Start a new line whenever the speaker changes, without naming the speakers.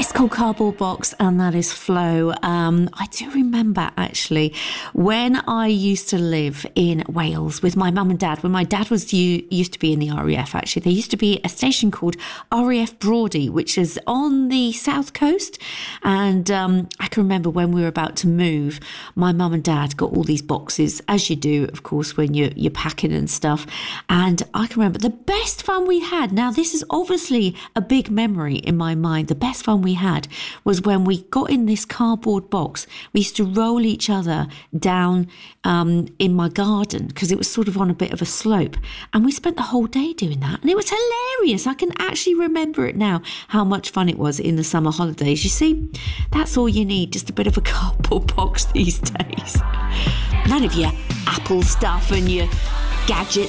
That's called Cardboard Box, and that is Flow. I do remember, actually, when I used to live in Wales with my mum and dad, when my dad used to be in the RAF, actually, there used to be a station called RAF Brawdy, which is on the south coast. And I can remember when we were about to move, my mum and dad got all these boxes, as you do, of course, when you're packing and stuff. And I can remember the best fun we had. Now, this is obviously a big memory in my mind. The best fun we had was when we got in this cardboard box. We used to roll each other down in my garden because it was sort of on a bit of a slope, and we spent the whole day doing that, and it was hilarious. I can actually remember it now, how much fun it was in the summer holidays. You see, that's all you need, just a bit of a cardboard box these days. None of your Apple stuff and your gadgets